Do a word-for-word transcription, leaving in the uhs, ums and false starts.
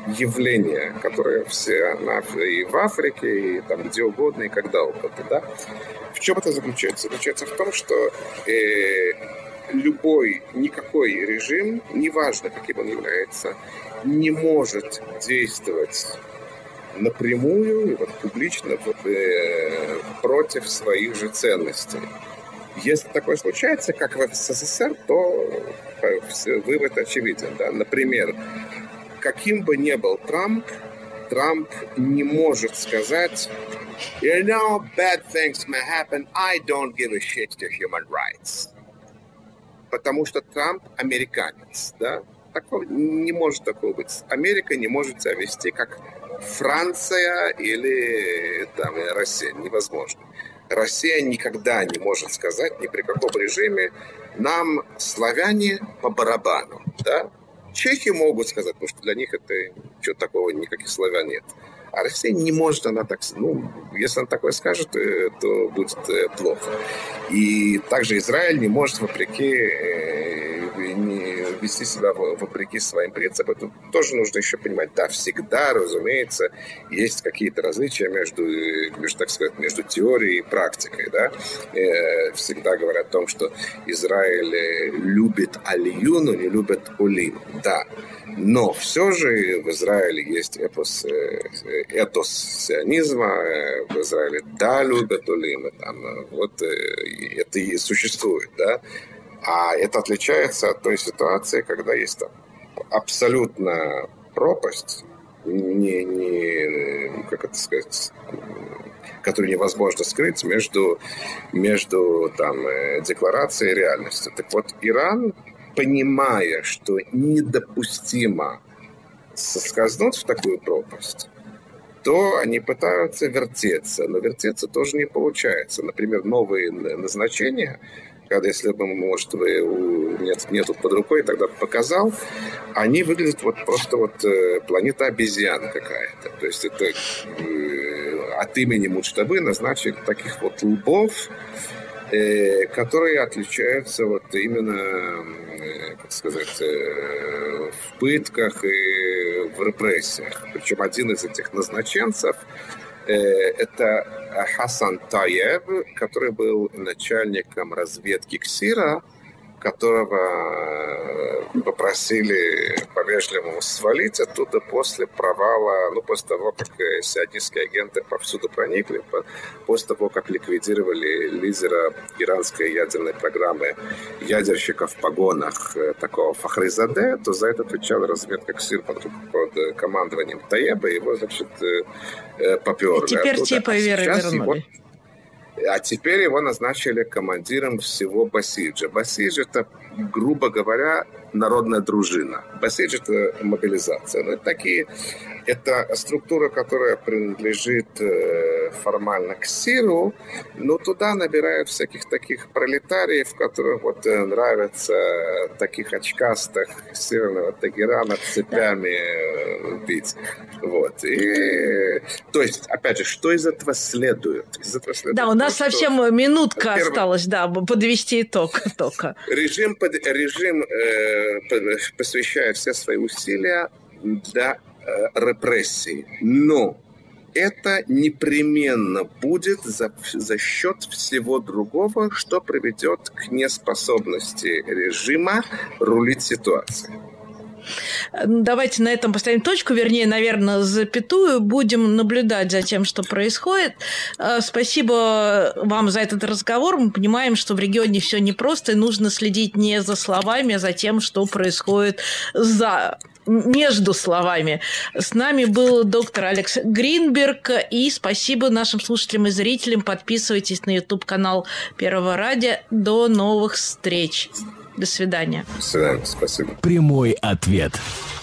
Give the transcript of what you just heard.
явление, которое все и в Африке, и там где угодно, и когда угодно. Да? В чем это заключается? Заключается в том, что э, любой, никакой режим, неважно, каким он является, не может действовать напрямую и вот публично вот, э, против своих же ценностей. Если такое случается, как в СССР, то вывод очевиден. Да? Например, каким бы ни был Трамп, Трамп не может сказать «You know, bad things may happen. I don't give a shit to human rights». Потому что Трамп американец. Да? Такого, не может такого быть. Америка не может себя вести, как Франция или там, Россия. Невозможно. Россия никогда не может сказать ни при каком режиме нам, славяне, по барабану. Да? Чехи могут сказать, потому что для них это ничего такого, никаких славян нет. А Россия не может, она так... Ну, если она такое скажет, то будет плохо. И также Израиль не может, вопреки... не вести себя вопреки своим принципам. Тут тоже нужно еще понимать, да, всегда, разумеется, есть какие-то различия между, между так сказать, между теорией и практикой, да. Всегда говорят о том, что Израиль любит алию, но не любит улим, да. Но все же в Израиле есть эпос, этос сионизма, в Израиле, да, любят улим, там, вот это и существует, да. А это отличается от той ситуации, когда есть там абсолютно пропасть, не, не, как это сказать, которую невозможно скрыть между, между там, декларацией и реальностью. Так вот, Иран, понимая, что недопустимо соскользнуть в такую пропасть, то они пытаются вертеться. Но вертеться тоже не получается. Например, новые назначения, когда, если бы, может, вы нет, нету под рукой, тогда показал, они выглядят вот просто вот э, планета обезьян какая-то. То есть это э, от имени Муджтабы назначили таких вот лбов, э, которые отличаются вот именно, э, как сказать, э, в пытках и в репрессиях. Причем один из этих назначенцев это Хасан Таеб, который был начальником разведки КСИРа, которого попросили по-вежливому свалить оттуда после провала, ну, после того, как сионистские агенты повсюду проникли, после того, как ликвидировали лидера иранской ядерной программы ядерщика в погонах такого Фахризаде, то за это отвечала разведка КСИР под, под командованием Таеба, и его, значит, поперли. И теперь оттуда. Типа Веры вернули. А теперь его назначили командиром всего Басиджа. Басидж – это, грубо говоря, народная дружина. Басидж – это мобилизация. Но это такие, это структура, которая принадлежит формально к СИРу, но туда набирают всяких таких пролетариев, которым вот нравится таких очкастых северного Тегерана цепями бить. Вот. И, то есть, опять же, что из этого следует? Из этого следует да, у нас то, совсем что... минутка Первый... осталась, да, подвести итог только. Режим, режим э, посвящает все свои усилия для э, репрессий, но это непременно будет за, за счет всего другого, что приведет к неспособности режима рулить ситуацией. Давайте на этом поставим точку, вернее, наверное, запятую. Будем наблюдать за тем, что происходит. Спасибо вам за этот разговор. Мы понимаем, что в регионе все непросто, и нужно следить не за словами, а за тем, что происходит за... между словами. С нами был доктор Алекс Гринберг. И спасибо нашим слушателям и зрителям. Подписывайтесь на YouTube-канал Первого радио. До новых встреч. До свидания. До свидания. Спасибо. Прямой ответ.